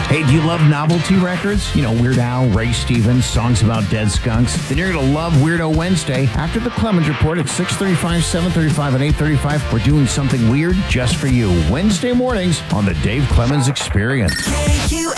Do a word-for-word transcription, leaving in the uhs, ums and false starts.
Hey, do you love novelty records? You know, Weird Al, Ray Stevens, songs about dead skunks? Then you're going to love Weirdo Wednesday. After the Clemens Report at six thirty-five, seven thirty-five, and eight thirty-five, we're doing something weird just for you. Wednesday mornings on the Dave Clemens Experience. K Q